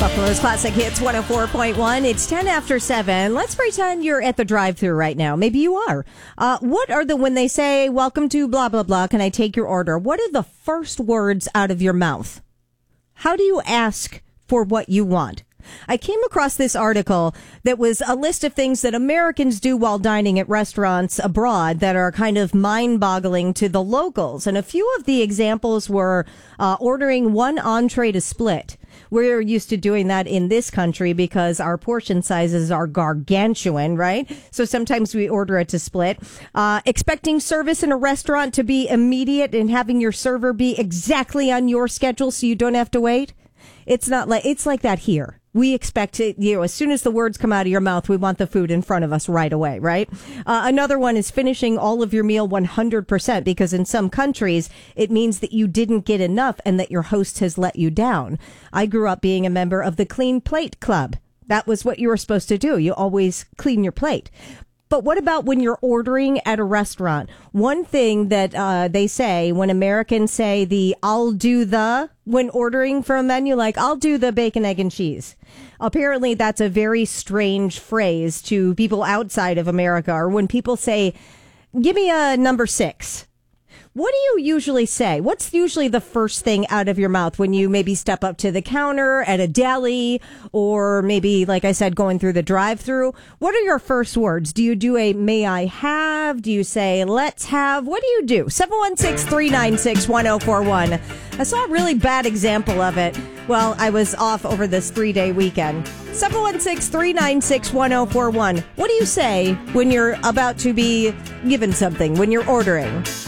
Buffalo's Classic Hits 104.1. It's 10 after 7. Let's pretend you're at the drive-thru right now. Maybe you are. When they say, welcome to blah, blah, blah, can I take your order? What are the first words out of your mouth? How do you ask for what you want? I came across this article that was a list of things that Americans do while dining at restaurants abroad that are kind of mind-boggling to the locals. And a few of the examples were ordering one entree to split. We're used to doing that in this country because our portion sizes are gargantuan, right? So sometimes we order it to split. Expecting service in a restaurant to be immediate and having your server be exactly on your schedule so you don't have to wait. It's like that here. We expect it, as soon as the words come out of your mouth, we want the food in front of us right away, right? Another one is finishing all of your meal 100%, because in some countries, it means that you didn't get enough and that your host has let you down. I grew up being a member of the Clean Plate Club. That was what you were supposed to do. You always clean your plate. But what about when you're ordering at a restaurant? One thing that they say when Americans say the I'll do the when ordering from a menu, like I'll do the bacon, egg, and cheese. Apparently, that's a very strange phrase to people outside of America. Or when people say, give me a number 6. What do you usually say? What's usually the first thing out of your mouth when you maybe step up to the counter at a deli or maybe, like I said, going through the drive-thru? What are your first words? Do you do a may I have? Do you say let's have? What do you do? 716-396-1041. I saw a really bad example of it. Well, I was off over this 3-day weekend. 716-396-1041. What do you say when you're about to be given something, when you're ordering?